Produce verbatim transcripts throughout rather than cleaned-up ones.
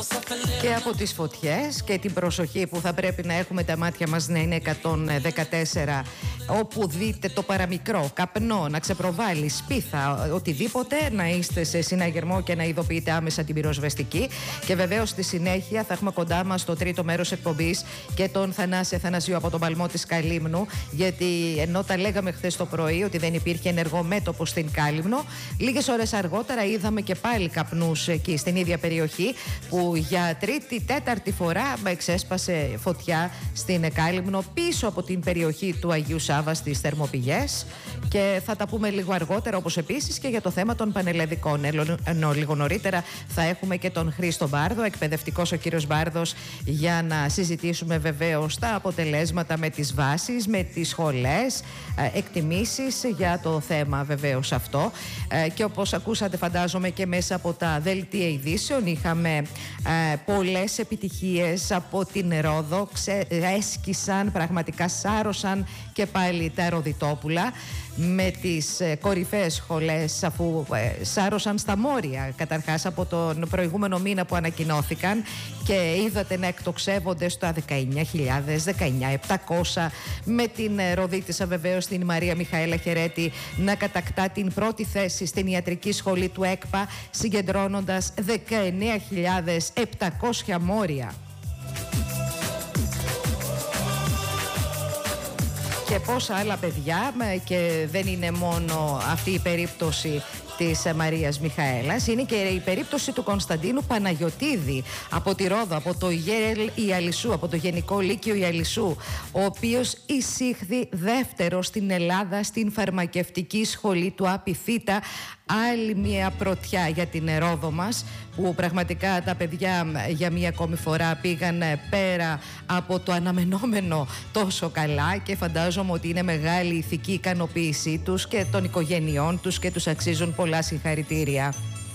Και από τις φωτιές και την προσοχή που θα πρέπει να έχουμε τα μάτια μας να είναι εκατόν δεκατέσσερα, όπου δείτε το παραμικρό καπνό να ξεπροβάλλει, σπίθα, οτιδήποτε, να είστε σε συναγερμό και να ειδοποιείτε άμεσα την πυροσβεστική. Και βεβαίως στη συνέχεια θα έχουμε κοντά μας το τρίτο μέρος εκπομπής και τον Θανάση Αθανασίου από τον παλμό της Καλύμνου, γιατί ενώ τα λέγαμε χθες το πρωί ότι δεν υπήρχε ενεργό μέτωπο στην Κάλυμνο, λίγες ώρες αργότερα είδαμε και πάλι καπνούς εκεί στην ίδια περιοχή, που για τρίτη, τέταρτη φορά εξέσπασε φωτιά στην Κάλυμνο πίσω από την περιοχή του Αγίου Σάββα στις Θερμοπηγές. Και θα τα πούμε λίγο αργότερα, όπως επίσης και για το θέμα των πανελλαδικών. Ενώ λίγο νωρίτερα θα έχουμε και τον Χρήστο Μπάρδο, εκπαιδευτικός ο κύριος Μπάρδος, για να συζητήσουμε βεβαίως τα αποτελέσματα με τις βάσεις, με τις σχολές, εκτιμήσεις για το θέμα βεβαίως αυτό. Και όπως ακούσατε, φαντάζομαι και μέσα από τα δελτία ειδήσεων, είχαμε ε, πολλές επιτυχίες από την Ρόδο. Ξε, έσκησαν, πραγματικά σάρωσαν και πάλι τα Ροδιτόπουλα με τις ε, κορυφαίες σχολές, αφού ε, σάρωσαν στα Μόρια καταρχάς από τον προηγούμενο μήνα που ανακοινώθηκαν, και είδατε να εκτοξεύονται στα δεκαεννιά χιλιάδες, δεκαεννιά χιλιάδες επτακόσια, με την ε, Ροδίτισσα βεβαίως την Μαρία Μιχαέλα Χερέτη να κατακτά την πρώτη θέση στην ιατρική σχολή του ΕΚΠΑ, συγκεντρώνοντας δεκαεννιά χιλιάδες επτακόσια μόρια. Και πόσα άλλα παιδιά, και δεν είναι μόνο αυτή η περίπτωση της Μαρίας Μιχαέλας, είναι και η περίπτωση του Κωνσταντίνου Παναγιωτίδη από τη Ρόδο, από το ΓΕΛ Ιαλισσού, από το Γενικό Λύκειο Ιαλισσού, ο οποίος εισήχθη δεύτερο στην Ελλάδα στην φαρμακευτική σχολή του Απιθύτα. Άλλη μια πρωτιά για την Ρόδο μας, που πραγματικά τα παιδιά για μια ακόμη φορά πήγαν πέρα από το αναμενόμενο τόσο καλά, και φαντάζομαι ότι είναι μεγάλη ηθική ικανοποίησή τους και των οικογενειών τους και τους αξίζουν πολλά συγχαρητήρια.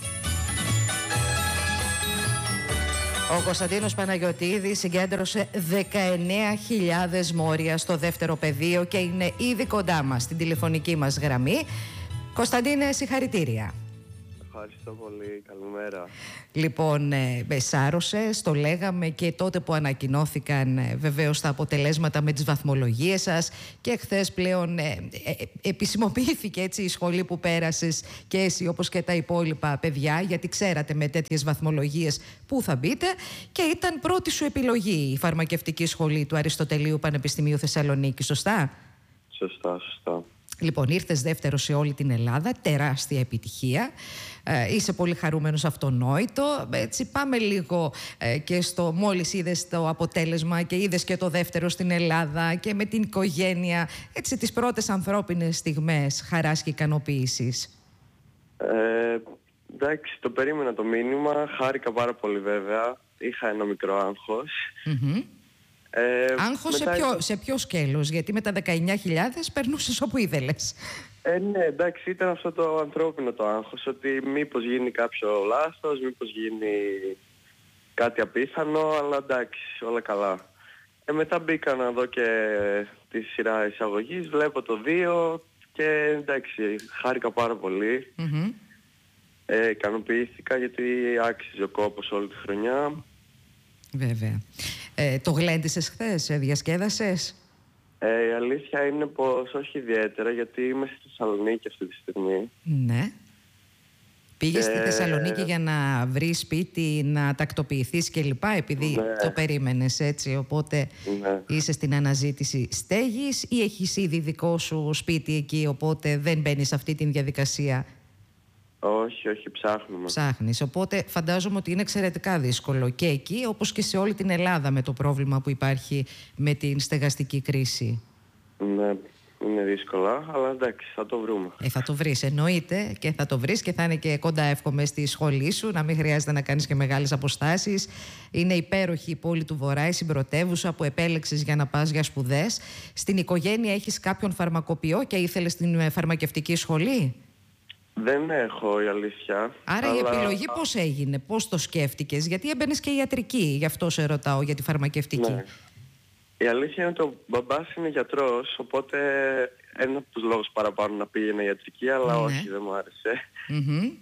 Ο Κωνσταντίνος Παναγιωτίδης συγκέντρωσε δεκαεννιά χιλιάδες μόρια στο δεύτερο πεδίο και είναι ήδη κοντά μας στην τηλεφωνική μας γραμμή. Κωνσταντίνε, συγχαρητήρια. Ευχαριστώ πολύ. Καλημέρα. Λοιπόν, ε, σάρωσες, το λέγαμε και τότε που ανακοινώθηκαν ε, βεβαίως τα αποτελέσματα με τις βαθμολογίες σας, και χθες πλέον ε, ε, επισημοποιήθηκε έτσι η σχολή που πέρασες και εσύ, όπως και τα υπόλοιπα παιδιά, γιατί ξέρατε με τέτοιες βαθμολογίες που θα μπείτε, και ήταν πρώτη σου επιλογή η φαρμακευτική σχολή του Αριστοτελείου Πανεπιστημίου Θεσσαλονίκη, σωστά? Σωστά, σωστά. Λοιπόν, ήρθες δεύτερο σε όλη την Ελλάδα, τεράστια επιτυχία. Ε, είσαι πολύ χαρούμενος, αυτονόητο. Έτσι, πάμε λίγο ε, και στο μόλις είδες το αποτέλεσμα και είδες και το δεύτερο στην Ελλάδα και με την οικογένεια, έτσι, τις πρώτες ανθρώπινες στιγμές χαράς και ικανοποίησης. Ε, εντάξει, το περίμενα το μήνυμα, χάρηκα πάρα πολύ βέβαια. Είχα ένα μικρό άγχος. Mm-hmm. Ε, Άγχος μετά... σε, ποιο, σε ποιο σκέλος, γιατί με τα δεκαεννιά χιλιάδες περνούσες όπου ήθελες. Ε, ναι, εντάξει, ήταν αυτό το ανθρώπινο το άγχος, ότι μήπως γίνει κάποιο λάθος, μήπως γίνει κάτι απίθανο, αλλά εντάξει, όλα καλά. Ε, μετά μπήκα να δω και τη σειρά εισαγωγής, βλέπω το δύο και εντάξει, χάρηκα πάρα πολύ. Mm-hmm. Ε, ικανοποιήθηκα γιατί άξιζε ο κόπος όλη τη χρονιά. Βέβαια. Ε, το γλέντισες χθες, ε, διασκέδασες? Ε, η αλήθεια είναι πως όχι ιδιαίτερα, γιατί είμαι στη Θεσσαλονίκη αυτή τη στιγμή. Ναι. Πήγες και... στη Θεσσαλονίκη για να βρεις σπίτι, να τακτοποιηθείς κλπ, επειδή ναι. το περίμενες έτσι, οπότε ναι. είσαι στην αναζήτηση στέγης, ή έχεις ήδη δικό σου σπίτι εκεί, οπότε δεν μπαίνεις σε αυτή την διαδικασία? Όχι, όχι, ψάχνουμε. Ψάχνεις, οπότε φαντάζομαι ότι είναι εξαιρετικά δύσκολο και εκεί, όπως και σε όλη την Ελλάδα, με το πρόβλημα που υπάρχει με την στεγαστική κρίση. Ναι, είναι δύσκολα, αλλά εντάξει, θα το βρούμε. Ε, θα το βρεις, εννοείται, και θα το βρεις, και θα είναι και κοντά, εύχομαι, στη σχολή σου, να μην χρειάζεται να κάνεις και μεγάλες αποστάσεις. Είναι υπέροχη η πόλη του Βορρά, η συμπρωτεύουσα που επέλεξες για να πας για σπουδές. Στην οικογένεια έχεις κάποιον φαρμακοποιό και ήθελες την φαρμακευτική σχολή? Δεν έχω, η αλήθεια. Άρα αλλά... η επιλογή πώς έγινε, πώς το σκέφτηκες? Γιατί έμπαινες και ιατρική, γι' αυτό σε ρωτάω για τη φαρμακευτική. Ναι. Η αλήθεια είναι ότι ο μπαμπάς είναι γιατρός, οπότε ένα από τους λόγους παραπάνω να πήγαινε ιατρική, αλλά ναι. όχι, δεν μου άρεσε. Mm-hmm.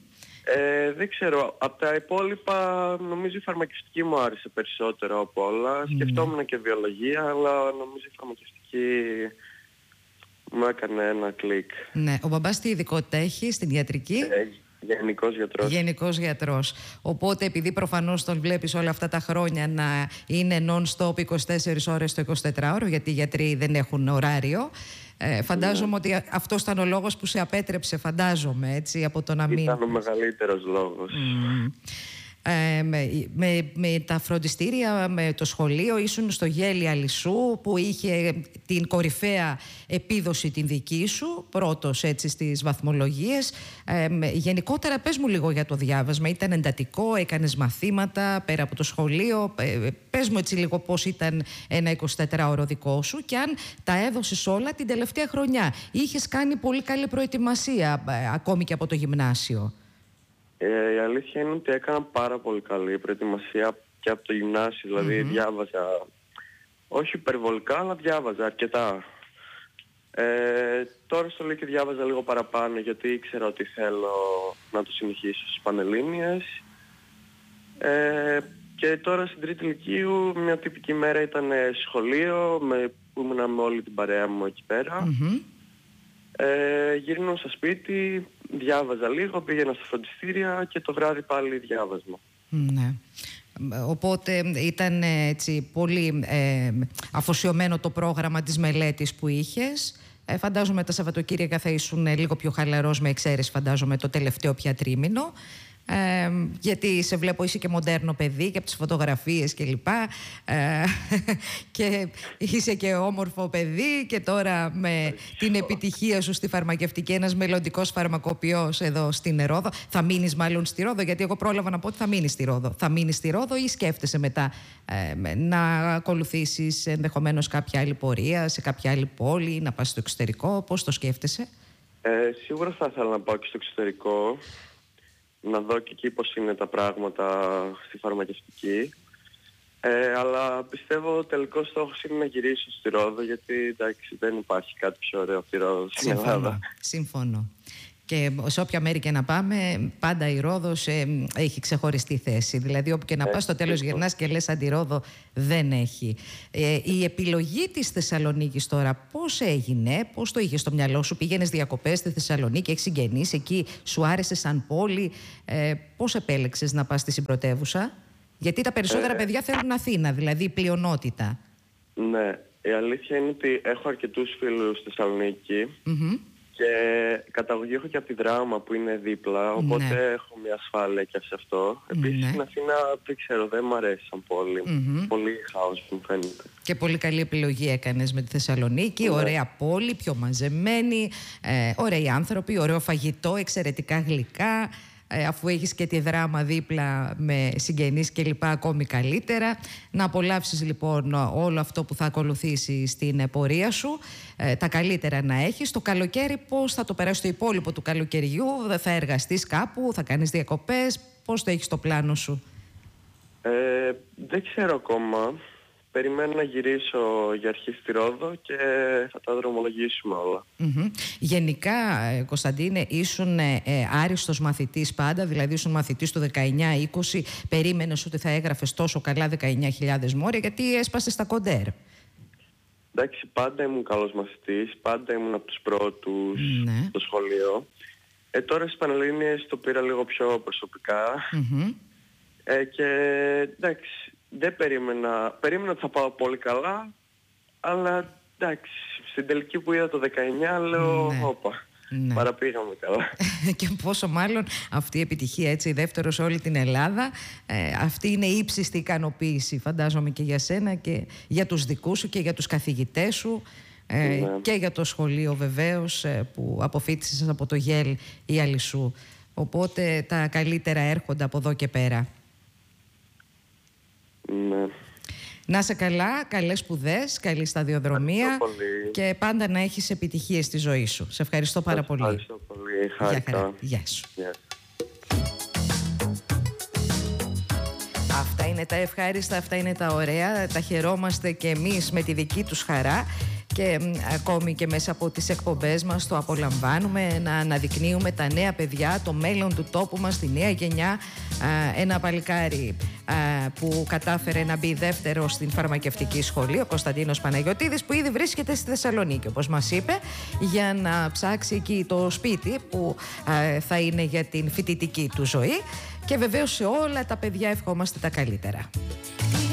Ε, δεν ξέρω. Από τα υπόλοιπα νομίζω η φαρμακευτική μου άρεσε περισσότερο από όλα. Mm. Σκεφτόμουν και βιολογία, αλλά νομίζω η φαρμακευτική μου έκανε ένα κλικ. Ναι. Ο μπαμπάς τι ειδικότητα έχει στην ιατρική? Ε, Γενικός γιατρός. Γενικός γιατρός. Οπότε επειδή προφανώς τον βλέπεις όλα αυτά τα χρόνια να είναι non-stop είκοσι τέσσερις ώρες το εικοσιτετράωρο, γιατί οι γιατροί δεν έχουν ωράριο, ε, φαντάζομαι ναι. ότι αυτός ήταν ο λόγος που σε απέτρεψε, φαντάζομαι, έτσι, από το να μην... Ήταν ο μεγαλύτερος λόγος. Mm. Ε, με, με, με τα φροντιστήρια, με το σχολείο, ήσουν στο Γέλη Αλισσού που είχε την κορυφαία επίδοση την δική σου, πρώτος έτσι στις βαθμολογίες. Ε, γενικότερα πες μου λίγο για το διάβασμα. Ήταν εντατικό, έκανες μαθήματα πέρα από το σχολείο? Ε, πες μου έτσι λίγο πώς ήταν ένα εικοσιτετράωρο δικό σου και αν τα έδωσες όλα την τελευταία χρονιά. Είχες κάνει πολύ καλή προετοιμασία ε, ακόμη και από το γυμνάσιο? Ε, η αλήθεια είναι ότι έκανα πάρα πολύ καλή προετοιμασία και από το γυμνάσιο, δηλαδή mm-hmm. διάβαζα, όχι υπερβολικά, αλλά διάβαζα αρκετά. Ε, τώρα στο Λύκειο διάβαζα λίγο παραπάνω, γιατί ήξερα ότι θέλω να το συνεχίσω στις Πανελλήνιες. Ε, και τώρα στην Τρίτη Λυκείου μια τυπική μέρα ήταν σχολείο, με, που ήμουνα με όλη την παρέα μου εκεί πέρα. Mm-hmm. Ε, γυρνούσα σπίτι, διάβαζα λίγο, πήγαινα στα φροντιστήρια και το βράδυ πάλι διάβασμα. Ναι. Οπότε ήταν έτσι πολύ ε, αφοσιωμένο το πρόγραμμα της μελέτης που είχες. Ε, φαντάζομαι τα Σαββατοκύριακα θα ήσουν λίγο πιο χαλαρός, με εξαίρεση φαντάζομαι το τελευταίο πια τρίμηνο. Ε, γιατί σε βλέπω είσαι και μοντέρνο παιδί και από τις φωτογραφίες και λοιπά ε, και είσαι και όμορφο παιδί και τώρα με την επιτυχία σου στη φαρμακευτική, ένας μελλοντικός φαρμακοποιός εδώ στην Ρόδο. Θα μείνεις μάλλον στη Ρόδο? Γιατί εγώ πρόλαβα να πω ότι θα μείνεις στη Ρόδο. Θα μείνεις στη Ρόδο ή σκέφτεσαι μετά ε, να ακολουθήσεις ενδεχομένως κάποια άλλη πορεία σε κάποια άλλη πόλη, να πας στο εξωτερικό? Πώς το σκέφτεσαι? Ε, σίγουρα θα ήθελα να πάω και στο εξωτερικό, να δω και εκεί πώς είναι τα πράγματα στη φαρμακευτική. Ε, αλλά πιστεύω ο τελικός στόχος είναι να γυρίσω στη Ρόδο, γιατί εντάξει δεν υπάρχει κάτι πιο ωραίο από τη Ρόδο στην Ελλάδα. Συμφωνώ. Και σε όποια μέρη και να πάμε, πάντα η Ρόδος ε, έχει ξεχωριστή θέση. Δηλαδή όπου και να πας, στο τέλος γυρνάς και λες αντι-Ρόδο δεν έχει. Ε, η επιλογή της Θεσσαλονίκης τώρα πώς έγινε, πώς το είχες στο μυαλό σου? Πήγαινες διακοπές στη Θεσσαλονίκη, έχεις συγγενείς εκεί, σου άρεσε σαν πόλη? Ε, πώς επέλεξες να πας στη συμπρωτεύουσα? Γιατί τα περισσότερα ε, παιδιά θέλουν Αθήνα, δηλαδή η πλειονότητα. Ναι, η αλήθεια είναι ότι έχω αρκετούς φίλους στη Θεσσαλονίκη. Mm-hmm. Και καταγωγή έχω και από τη Δράμα που είναι δίπλα, οπότε ναι. έχω μια ασφάλεια και σε αυτό. Επίσης ναι. στην Αθήνα δεν ξέρω, δεν μου αρέσει σαν πόλη. Mm-hmm. Πολύ χάος μου φαίνεται. Και πολύ καλή επιλογή έκανες με τη Θεσσαλονίκη. Ναι. Ωραία πόλη, πιο μαζεμένη, ε, ωραίοι άνθρωποι, ωραίο φαγητό, εξαιρετικά γλυκά. Ε, αφού έχεις και τη Δράμα δίπλα με συγγενείς και λοιπά, ακόμη καλύτερα. Να απολαύσεις λοιπόν όλο αυτό που θα ακολουθήσει στην πορεία σου. Ε, τα καλύτερα να έχεις. Το καλοκαίρι πώς θα το περάσεις το υπόλοιπο του καλοκαιριού? Θα εργαστείς κάπου, θα κάνεις διακοπές? Πώς το έχεις το πλάνο σου? Ε, δεν ξέρω ακόμα. Περιμένω να γυρίσω για αρχή στη Ρόδο και θα τα δρομολογήσουμε όλα. Mm-hmm. Γενικά, Κωνσταντίνε, ήσουν ε, άριστος μαθητής πάντα, δηλαδή ήσουν μαθητής του δεκαεννιά είκοσι, περίμενες ότι θα έγραφες τόσο καλά δεκαεννιά χιλιάδες μόρια, γιατί έσπασες στα κοντέρ. Εντάξει, πάντα ήμουν καλός μαθητής, πάντα ήμουν από τους πρώτους ναι. στο σχολείο. Ε, τώρα στις Πανελλήνιες το πήρα λίγο πιο προσωπικά mm-hmm. ε, και εντάξει, δεν περίμενα, περίμενα ότι θα πάω πολύ καλά, αλλά εντάξει, στην τελική που είδα το δεκαεννιά λέω, ναι. όπα, ναι. παραπήγαμε καλά. Και πόσο μάλλον αυτή η επιτυχία, έτσι, δεύτερο σε όλη την Ελλάδα, ε, αυτή είναι ύψιστη ικανοποίηση, φαντάζομαι και για σένα και για τους δικούς σου και για τους καθηγητές σου, ε, ναι. και για το σχολείο βεβαίως ε, που αποφοίτησες από το Γέλ ή Αλισσού. Οπότε τα καλύτερα έρχονται από εδώ και πέρα. Ναι. Να είσαι καλά, καλές σπουδές, καλή σταδιοδρομία και πάντα να έχεις επιτυχίες στη ζωή σου. Σε ευχαριστώ πάρα πολύ. Ευχαριστώ πολύ. Χάρηκα. Γεια σου. Yeah. Αυτά είναι τα ευχάριστα, αυτά είναι τα ωραία. Τα χαιρόμαστε και εμείς με τη δική τους χαρά. και ακόμη και μέσα από τις εκπομπές μας το απολαμβάνουμε, να αναδεικνύουμε τα νέα παιδιά, το μέλλον του τόπου μας, τη νέα γενιά. Ένα παλικάρι που κατάφερε να μπει δεύτερο στην φαρμακευτική σχολή, ο Κωνσταντίνος Παναγιωτίδης, που ήδη βρίσκεται στη Θεσσαλονίκη, όπως μας είπε, για να ψάξει εκεί το σπίτι που θα είναι για την φοιτητική του ζωή. Και βεβαίως σε όλα τα παιδιά ευχόμαστε τα καλύτερα.